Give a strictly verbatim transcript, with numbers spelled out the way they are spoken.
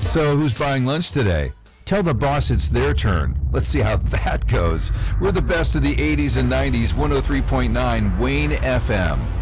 So who's buying lunch today? Tell the boss it's their turn. Let's see how that goes. We're the best of the eighties and nineties, one oh three point nine Wayne F M.